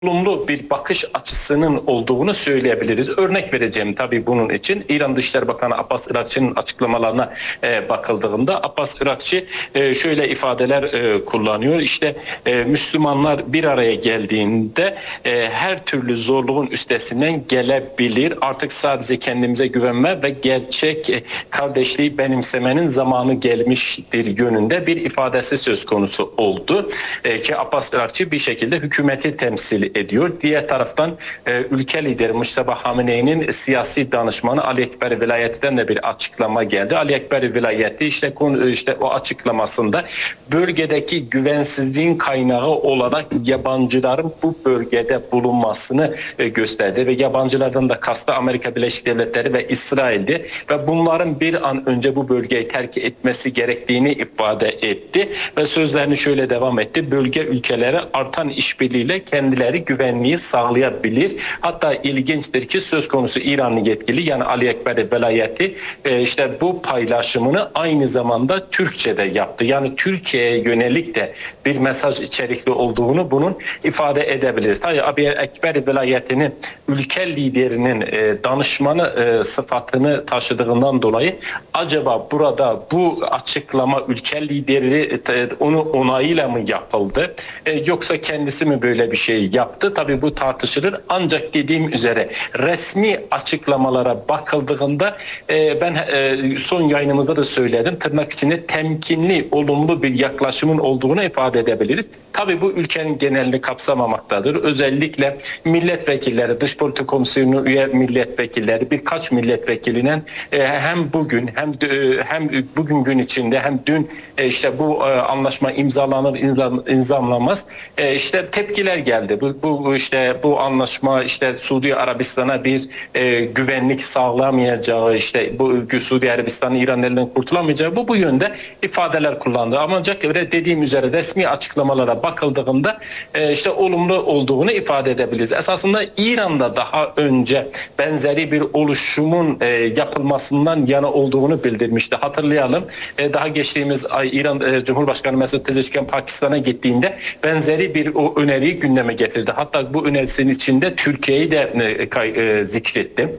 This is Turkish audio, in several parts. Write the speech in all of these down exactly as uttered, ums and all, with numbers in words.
olumlu bir bakış açısının olduğunu söyleyebiliriz. Örnek vereceğim tabii bunun için. İran Dışişleri Bakanı Abbas Irakçı'nın açıklamalarına e, bakıldığında Abbas Irakçı e, şöyle ifadeler e, kullanıyor. İşte e, Müslümanlar bir araya geldiğinde e, her türlü zorluğun üstesinden gelebilir. Artık sadece kendimize güvenme ve gerçek e, kardeşliği benimsemenin zamanı gelmiştir yönünde bir ifadesi söz konusu oldu. E, ki Abbas Irakçı bir şekilde hükümeti temsil ediyor. Diğer taraftan e, ülke lideri Mustafa Hamine'nin siyasi danışmanı Ali Ekber Vilayeti'den de bir açıklama geldi. Ali Ekber Vilayeti işte konu işte o açıklamasında bölgedeki güvensizliğin kaynağı olarak yabancıların bu bölgede bulunmasını e, gösterdi ve yabancılardan da kastı Amerika Birleşik Devletleri ve İsrail'di ve bunların bir an önce bu bölgeyi terk etmesi gerektiğini ifade etti ve sözlerini şöyle devam etti. Bölge ülkeleri artan işbirliğiyle kendileri güvenliği sağlayabilir. Hatta ilginçtir ki söz konusu İranlı yetkili yani Ali Ekber Velayeti e, işte bu paylaşımını aynı zamanda Türkçe'de yaptı. Yani Türkiye'ye yönelik de bir mesaj içerikli olduğunu bunun ifade edebiliriz. Tabii Ali Ekber Velayeti'nin ülke liderinin e, danışmanı e, sıfatını taşıdığından dolayı acaba burada bu açıklama ülke lideri e, onu onayıyla mı yapıldı? E, yoksa kendisi mi böyle bir şey yaptı? Tabii bu tartışılır. Ancak dediğim üzere resmi açıklamalara bakıldığında e, ben e, son yayınımızda da söyledim. Tırnak içinde temkinli, olumlu bir yaklaşımın olduğunu ifade edebiliriz. Tabii bu ülkenin genelini kapsamamaktadır. Özellikle milletvekilleri, dış politika komisyonu üye milletvekilleri, birkaç milletvekilinin e, hem bugün hem e, hem bugün gün içinde hem dün e, işte bu e, anlaşma imzalanır imzalanmaz e, işte tepkiler geldi. Bu, bu işte bu anlaşma işte Suudi Arabistan'a bir e, güvenlik sağlamayacağı, işte bu Suudi Arabistan'ın İran elinden kurtulamayacağı bu bu yönde ifadeler kullandı. Ancak öyle dediğim üzere resmi açıklamalara bakıldığında e, işte olumlu olduğunu ifade edebiliriz. Esasında İran'da daha önce benzeri bir oluşumun e, yapılmasından yana olduğunu bildirmişti. Hatırlayalım. E, daha geçtiğimiz ay İran e, Cumhurbaşkanı Mesut Pezeshkian Pakistan'a gittiğinde benzeri bir o öneriyi gündeme getirdi. Hatta bu önerisinin içinde Türkiye'yi de e, e, zikretti.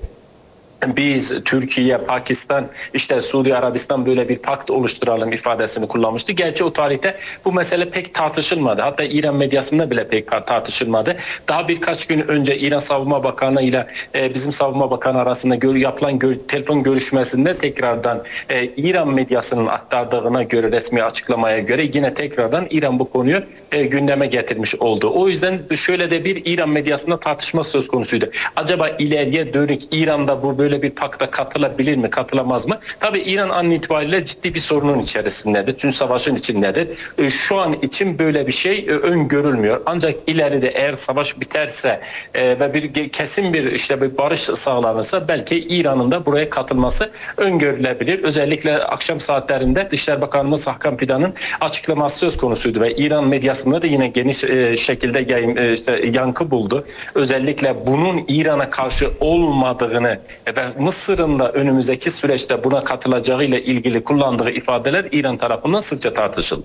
Biz Türkiye, Pakistan, işte Suudi Arabistan böyle bir pakt oluşturalım ifadesini kullanmıştı. Gerçi o tarihte bu mesele pek tartışılmadı. Hatta İran medyasında bile pek tartışılmadı. Daha birkaç gün önce İran Savunma Bakanı ile e, bizim Savunma Bakanı arasında gör, yapılan gör, telefon görüşmesinde tekrardan e, İran medyasının aktardığına göre resmi açıklamaya göre yine tekrardan İran bu konuyu e, gündeme getirmiş oldu. O yüzden şöyle de bir İran medyasında tartışma söz konusuydu. Acaba ileriye dönük İran'da bu böyle bir pakta katılabilir mi, katılamaz mı? Tabii İran an itibariyle ciddi bir sorunun içerisindedir. Çünkü savaşın içindedir. Şu an için böyle bir şey öngörülmüyor. Ancak ileride eğer savaş biterse ve bir kesin bir işte bir barış sağlanırsa belki İran'ın da buraya katılması öngörülebilir. Özellikle akşam saatlerinde Dışişleri Bakanımız Hakan Fidan'ın açıklaması söz konusuydu ve İran medyasında da yine geniş şekilde yayın, işte yankı buldu. Özellikle bunun İran'a karşı olmadığını ve Mısır'ın da önümüzdeki süreçte buna katılacağıyla ilgili kullandığı ifadeler İran tarafından sıkça tartışıldı.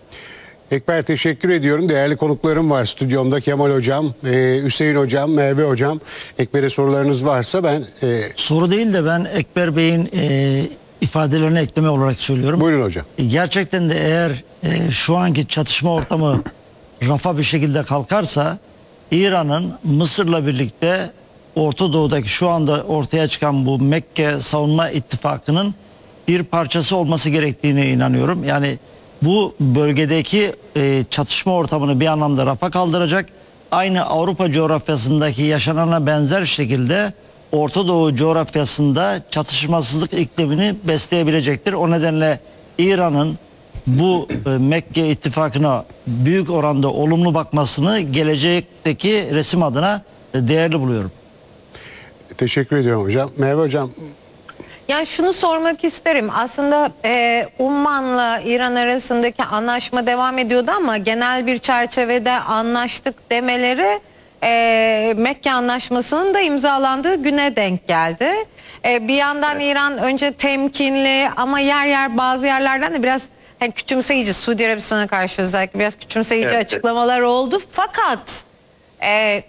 Ekber teşekkür ediyorum. Değerli konuklarım var stüdyomda. Kemal Hocam, Hüseyin Hocam, Merve Hocam. Ekber'e sorularınız varsa ben... E... Soru değil de ben Ekber Bey'in e, ifadelerini ekleme olarak söylüyorum. Buyurun hocam. Gerçekten de eğer e, şu anki çatışma ortamı rafa bir şekilde kalkarsa İran'ın Mısır'la birlikte Orta Doğu'daki şu anda ortaya çıkan bu Mekke Savunma İttifakı'nın bir parçası olması gerektiğine inanıyorum. Yani bu bölgedeki e, çatışma ortamını bir anlamda rafa kaldıracak. Aynı Avrupa coğrafyasındaki yaşanana benzer şekilde Orta Doğu coğrafyasında çatışmasızlık iklimini besleyebilecektir. O nedenle İran'ın bu e, Mekke İttifakı'na büyük oranda olumlu bakmasını gelecekteki resim adına e, değerli buluyorum. Teşekkür ediyorum hocam. Merve Hocam. Yani şunu sormak isterim. Aslında e, Umman'la İran arasındaki anlaşma devam ediyordu ama genel bir çerçevede anlaştık demeleri e, Mekke Anlaşması'nın da imzalandığı güne denk geldi. E, bir yandan evet. İran önce temkinli ama yer yer bazı yerlerden de biraz yani küçümseyici, Suudi Arabistan'a karşı özellikle biraz küçümseyici evet. açıklamalar oldu. Fakat e,